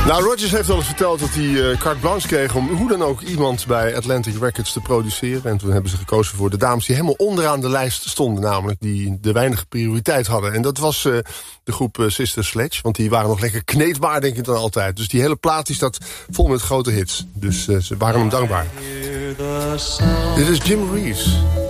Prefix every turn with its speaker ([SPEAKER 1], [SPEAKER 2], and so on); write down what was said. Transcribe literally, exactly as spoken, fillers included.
[SPEAKER 1] Nou, Rodgers heeft wel eens verteld dat hij uh, carte blanche kreeg om hoe dan ook iemand bij Atlantic Records te produceren. En toen hebben ze gekozen voor de dames die helemaal onderaan de lijst stonden, namelijk die de weinige prioriteit hadden. En dat was uh, de groep uh, Sister Sledge, want die waren nog lekker kneedbaar, denk ik dan altijd. Dus die hele plaat die staat vol met grote hits. Dus uh, ze waren hem dankbaar. Dit is Jim Reeves.